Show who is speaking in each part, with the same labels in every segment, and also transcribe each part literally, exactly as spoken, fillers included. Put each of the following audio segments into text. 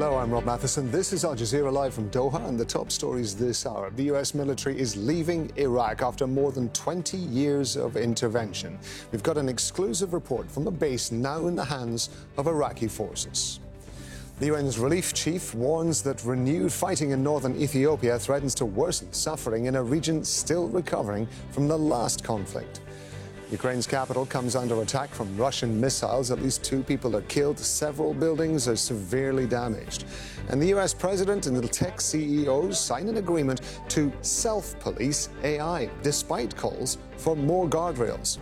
Speaker 1: Hello, I'm Rob Matheson. This is Al Jazeera Live from Doha, and the top stories this hour. The U S military is leaving Iraq after more than twenty years of intervention. We've got an exclusive report from a base now in the hands of Iraqi forces. The U N's relief chief warns that renewed fighting in northern Ethiopia threatens to worsen suffering in a region still recovering from the last conflict. Ukraine's capital comes under attack from Russian missiles. At least two people are killed. Several buildings are severely damaged. And the U S president and the tech C E Os sign an agreement to self-police A I, despite calls for more guardrails.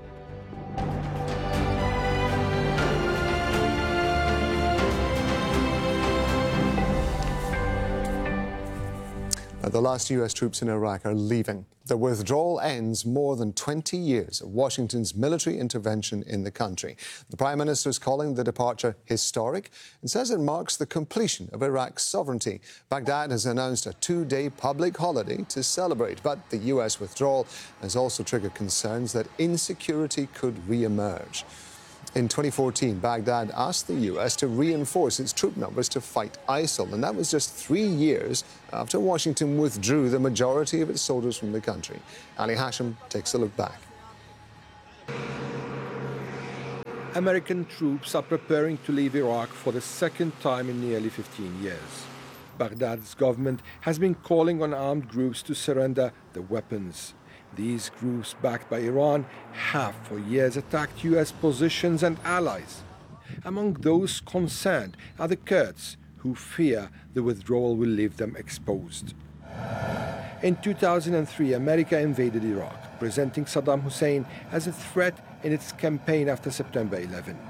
Speaker 1: The last U S troops in Iraq are leaving. The withdrawal ends more than twenty years of Washington's military intervention in the country. The Prime Minister is calling the departure historic and says it marks the completion of Iraq's sovereignty. Baghdad has announced a two-day public holiday to celebrate, but the U S withdrawal has also triggered concerns that insecurity could re-emerge. In twenty fourteen, Baghdad asked the U S to reinforce its troop numbers to fight ISIL, and that was just three years after Washington withdrew the majority of its soldiers from the country. Ali Hashim takes a look back.
Speaker 2: American troops are preparing to leave Iraq for the second time in nearly fifteen years. Baghdad's government has been calling on armed groups to surrender their weapons. These groups, backed by Iran, have for years attacked U S positions and allies. Among those concerned are the Kurds, who fear the withdrawal will leave them exposed. In two thousand three, America invaded Iraq, presenting Saddam Hussein as a threat in its campaign after September eleventh.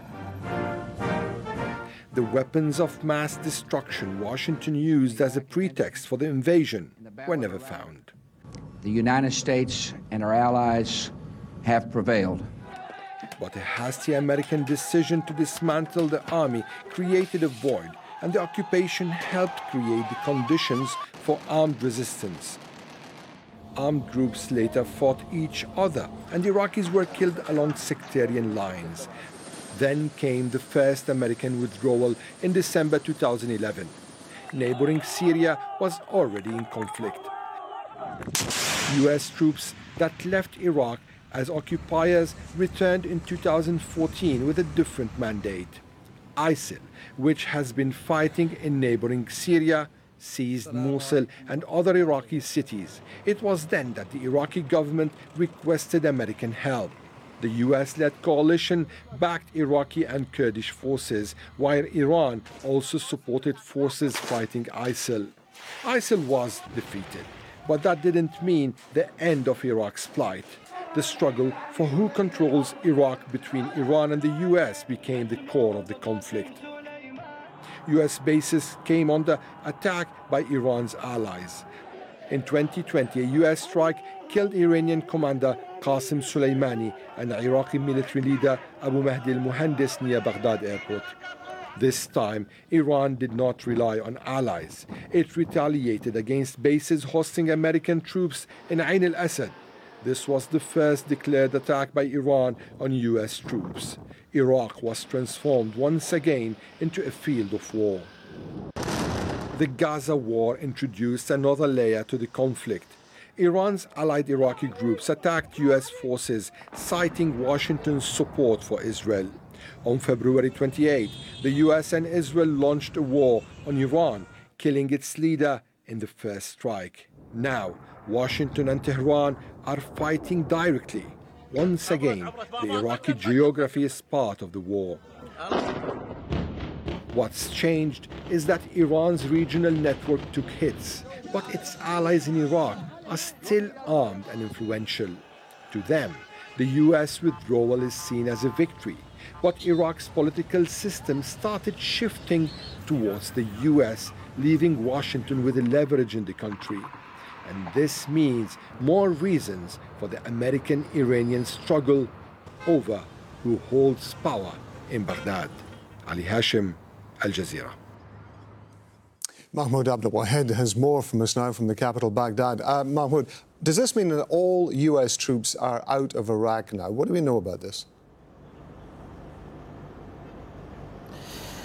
Speaker 2: The weapons of mass destruction Washington used as a pretext for the invasion were never found.
Speaker 3: The United States and our allies have prevailed.
Speaker 2: But a hasty American decision to dismantle the army created a void, and the occupation helped create the conditions for armed resistance. Armed groups later fought each other, and Iraqis were killed along sectarian lines. Then came the first American withdrawal in December two thousand eleven. Neighboring Syria was already in conflict. U S troops that left Iraq as occupiers returned in two thousand fourteen with a different mandate. ISIL, which has been fighting in neighboring Syria, seized Mosul and other Iraqi cities. It was then that the Iraqi government requested American help. The U S-led coalition backed Iraqi and Kurdish forces, while Iran also supported forces fighting ISIL. ISIL was defeated. But that didn't mean the end of Iraq's plight. The struggle for who controls Iraq between Iran and the U S became the core of the conflict. U S bases came under attack by Iran's allies. In twenty twenty, a U S strike killed Iranian commander Qasem Soleimani and Iraqi military leader Abu Mahdi al-Muhandis near Baghdad airport. This time, Iran did not rely on allies. It retaliated against bases hosting American troops in Ain al-Assad. This was the first declared attack by Iran on U S troops. Iraq was transformed once again into a field of war. The Gaza war introduced another layer to the conflict. Iran's allied Iraqi groups attacked U S forces, citing Washington's support for Israel. On February twenty-eighth, the U S and Israel launched a war on Iran, killing its leader in the first strike. Now, Washington and Tehran are fighting directly. Once again, the Iraqi geography is part of the war. What's changed is that Iran's regional network took hits, but its allies in Iraq are still armed and influential. To them, the U S withdrawal is seen as a victory. But Iraq's political system started shifting towards the U S, leaving Washington with a leverage in the country. And this means more reasons for the American-Iranian struggle over who holds power in Baghdad. Ali Hashim, Al Jazeera.
Speaker 1: Mahmoud Abdelwahed has more from us now from the capital, Baghdad. Uh, Mahmoud, does this mean that all U S troops are out of Iraq now? What do we know about this?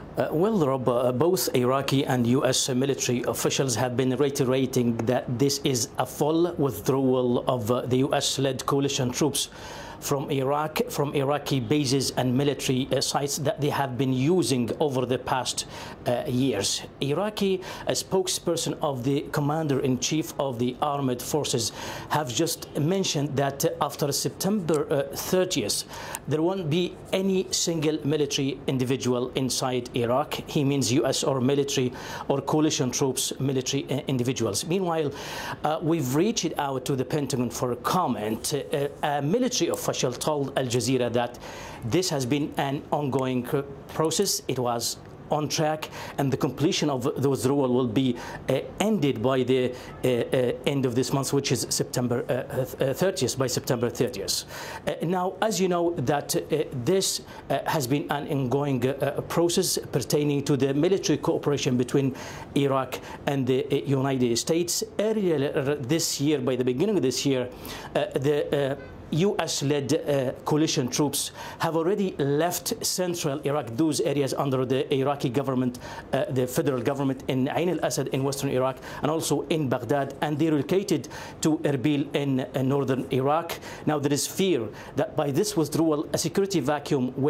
Speaker 4: Uh, well, Rob, uh, both Iraqi and U S military officials have been reiterating that this is a full withdrawal of uh, the U S-led coalition troops from Iraq, from Iraqi bases and military uh, sites that they have been using over the past uh, years. Iraqi a spokesperson of the commander-in-chief of the armed forces have just mentioned that uh, after September uh, thirtieth, there won't be any single military individual inside Iraq. He means U S or military or coalition troops, military uh, individuals. Meanwhile, uh, we've reached out to the Pentagon for a comment. Uh, a military official told Al Jazeera that this has been an ongoing process. It was on track, and the completion of the withdrawal will be uh, ended by the uh, uh, end of this month, which is September uh, thirtieth, by September thirtieth. Uh, now, as you know, that uh, this uh, has been an ongoing uh, process pertaining to the military cooperation between Iraq and the uh, United States. Earlier this year, by the beginning of this year, uh, the uh, U S-led uh, coalition troops have already left central Iraq, those areas under the Iraqi government, uh, the federal government in Ain al-Assad in western Iraq, and also in Baghdad, and they relocated to Erbil in uh, northern Iraq. Now there is fear that by this withdrawal, a security vacuum will